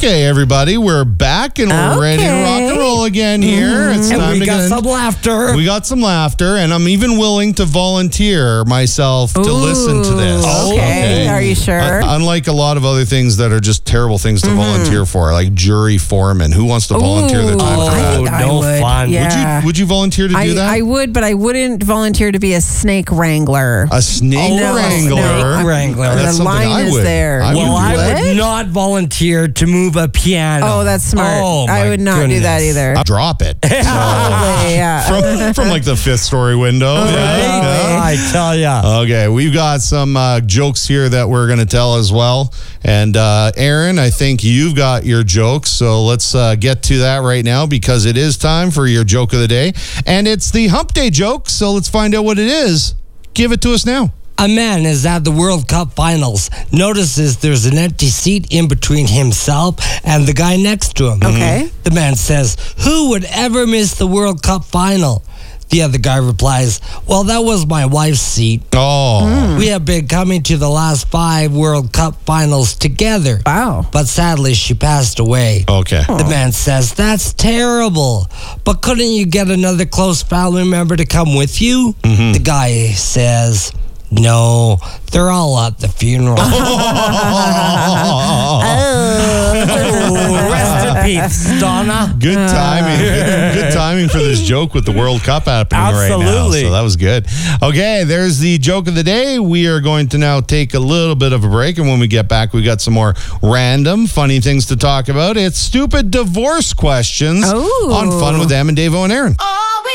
Okay, everybody, we're back and we're ready to rock and roll again here. It's time we got some laughter. We got some laughter, and I'm even willing to volunteer myself to listen to this. Okay. Are you sure? Unlike a lot of other things that are just terrible things to volunteer for, like jury foreman. Who wants to volunteer their time for that? No fun. Yeah. Would you volunteer to do that? I would, but I wouldn't volunteer to be a snake wrangler. A snake wrangler? Snake wrangler. That's The something line I is would. there. I would not volunteer to move a piano. Oh, that's smart. Oh, I would not do that either. I'd drop it. Probably, yeah. from like the 5th story window. I tell ya. Okay, we've got some jokes here that we're going to tell as well. And Aaron, I think you've got your jokes. So let's get to that right now because it is time for your joke of the day. And it's the Hump Day joke. So let's find out what it is. Give it to us now. A man is at the World Cup finals, notices there's an empty seat in between himself and the guy next to him. Okay. The man says, "Who would ever miss the World Cup final?" The other guy replies, "Well, that was my wife's seat. Oh. We have been coming to the last 5 World Cup finals together. Wow. But sadly, she passed away." Okay. The man says, "That's terrible. But couldn't you get another close family member to come with you?" The guy says, "No, they're all at the funeral." Rest in peace, Donna. Good timing. Good timing for this joke with the World Cup happening right now. Absolutely. So that was good. Okay, there's the joke of the day. We are going to now take a little bit of a break. And when we get back, we got some more random, funny things to talk about. It's stupid divorce questions on Fun with Em and Dave and Aaron.